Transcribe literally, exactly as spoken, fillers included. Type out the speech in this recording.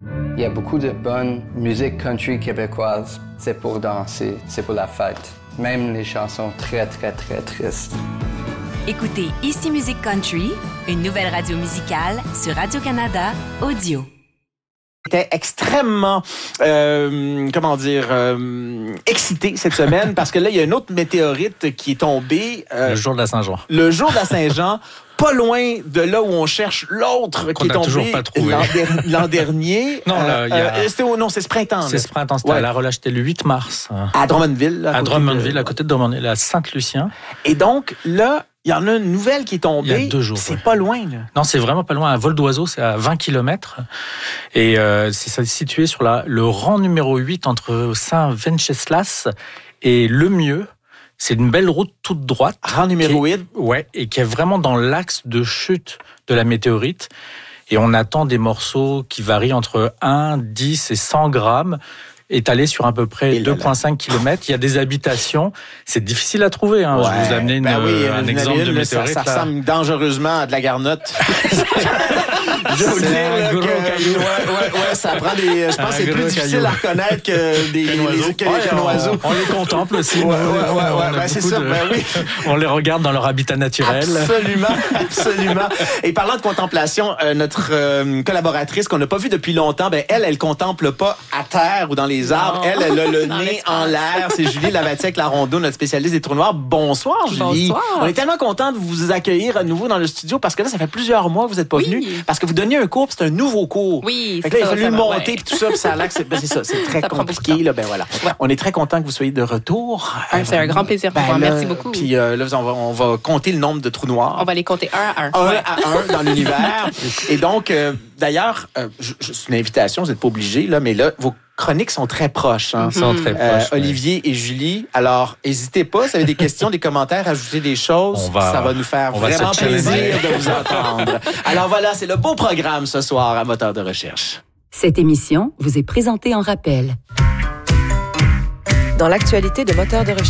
Il y a beaucoup de bonne musique country québécoise. C'est pour danser, c'est pour la fête. Même les chansons très, très, très tristes. Écoutez Ici Musique Country, une nouvelle radio musicale sur Radio-Canada Audio. J'étais extrêmement, euh, comment dire, euh, excité cette semaine parce que là, il y a une autre météorite qui est tombée. Euh, le jour de la Saint-Jean. Le jour de la Saint-Jean, pas loin de là où on cherche l'autre Qu'on qui est tombé toujours pas trouvé. l'an, der- l'an dernier. Non, là, il y a... euh, c'était au, non, c'est ce printemps. C'est là. ce printemps, c'était Ouais. à la relâche, c'était le huit mars. À Drummondville. Là, à à Drummondville, de... à côté de Drummondville, à Saint-Lucien. Et donc, là, il y en a une nouvelle qui est tombée. Il y a deux jours. C'est ouais. pas loin, là. Non, c'est vraiment pas loin. Un vol d'oiseau, c'est à vingt kilomètres. Et euh, c'est situé sur la, le rang numéro huit entre Saint-Venceslas et Lemieux. C'est une belle route toute droite. Rang numéro huit. Ouais, et qui est vraiment dans l'axe de chute de la météorite. Et on attend des morceaux qui varient entre un, dix et cent grammes, étalés sur à peu près deux virgule cinq kilomètres. Il y a des habitations. C'est difficile à trouver. Hein. Ouais. Je vous ai amené une, ben oui, un une exemple ville, de météorite. Ça, ça ressemble dangereusement à de la garnotte. Je vous C'est dire un là, gros que, caillou. ouais, ouais, ouais, ça prend des. Je pense Un que c'est plus gros difficile caillou. à reconnaître que des Qu'un oiseau. que- Ouais, qu'un on- oiseau. On les contemple aussi. Ouais, nous. ouais, ouais, On a ouais, ben, c'est beaucoup ça, de- ben oui. On les regarde dans leur habitat naturel. Absolument, absolument. Et parlant de contemplation, euh, notre euh, collaboratrice qu'on n'a pas vue depuis longtemps, ben elle, elle contemple pas à terre ou dans les arbres. Non. Elle, elle a le Dans nez l'espace. en l'air. C'est Julie Lavatiec-Larondeau, notre spécialiste des trous noirs. Bonsoir, Julie. Bonsoir. On est tellement contents de vous accueillir à nouveau dans le studio parce que là, ça fait plusieurs mois que vous n'êtes pas Oui. venu parce que vous donniez un cours, puis c'est un nouveau cours. Oui, Fait que là, il a ça, fallu ça le va, monter ouais. puis tout ça, puis ça a l'air que c'est, ben, c'est ça, c'est très Ça prend beaucoup de compliqué temps. là. Ben voilà. On est très content que vous soyez de retour. Ah, c'est un grand plaisir pour Ben moi. là, Merci beaucoup. Puis euh, là, on va, on va compter le nombre de trous noirs. On va les compter un à un. Un Ouais. à un dans l'univers. Et donc, euh, d'ailleurs, euh, je- je- c'est une invitation, vous n'êtes pas obligés, là, mais là, vos chroniques sont très proches. Hein? Ils sont très Euh, proches. ouais. Olivier et Julie. Alors, n'hésitez pas, si vous avez des questions, des commentaires, ajoutez des choses. On va- ça va nous faire on va vraiment se challenger. plaisir de vous entendre. Alors voilà, c'est le beau programme ce soir à Moteur de recherche. Cette émission vous est présentée en rappel. Dans l'actualité de Moteur de recherche.